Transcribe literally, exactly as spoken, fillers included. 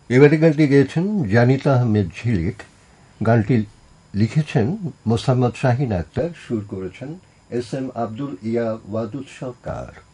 এবারে গানটি গেয়েছেন জানিতা আহমেদ ঝিলিক, গানটি লিখেছেন মোসাম্মদ শাহিন আক্তার, সুর করেছেন এস এম আব্দুল ইয়া ওয়াদুদ সরকার।